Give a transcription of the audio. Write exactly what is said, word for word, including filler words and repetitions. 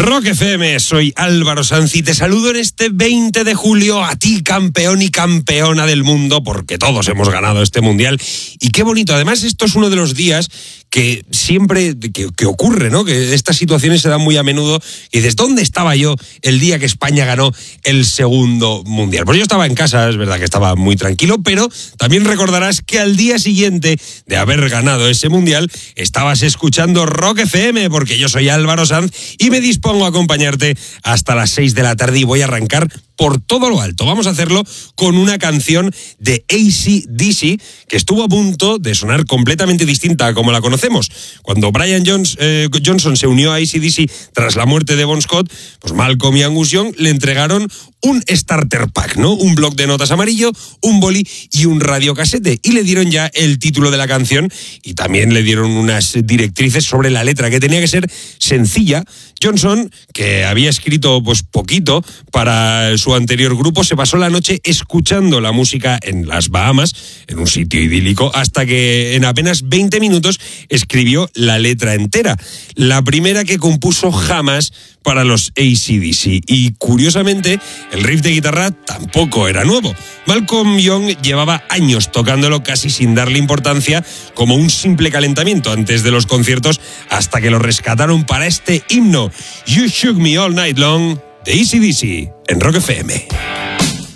Rock F M, soy Álvaro Sanz y te saludo en este veinte de julio, a ti campeón y campeona del mundo, porque todos hemos ganado este mundial. Y qué bonito, además esto es uno de los días que siempre que, que ocurre, ¿no? Que estas situaciones se dan muy a menudo y dices, ¿dónde estaba yo el día que España ganó el segundo mundial? Pues yo estaba en casa, es verdad que estaba muy tranquilo, pero también recordarás que al día siguiente de haber ganado ese mundial estabas escuchando Rock F M, porque yo soy Álvaro Sanz y me dispongo a acompañarte hasta las seis de la tarde y voy a arrancar por todo lo alto. Vamos a hacerlo con una canción de A C D C que estuvo a punto de sonar completamente distinta a como la conocemos. Cuando Brian Jones, eh, Johnson se unió a A C D C tras la muerte de Bon Scott, pues Malcolm y Angus Young le entregaron un starter pack, ¿no? Un bloc de notas amarillo, un boli y un radiocasete, y le dieron ya el título de la canción y también le dieron unas directrices sobre la letra, que tenía que ser sencilla. Johnson, que había escrito pues poquito para su anterior grupo, se pasó la noche escuchando la música en las Bahamas, en un sitio idílico, hasta que en apenas veinte minutos escribió la letra entera, la primera que compuso jamás para los A C D C. Y curiosamente, el riff de guitarra tampoco era nuevo. Malcolm Young llevaba años tocándolo casi sin darle importancia, como un simple calentamiento antes de los conciertos, hasta que lo rescataron para este himno, You Shook Me All Night Long, de A C D C, en Rock F M.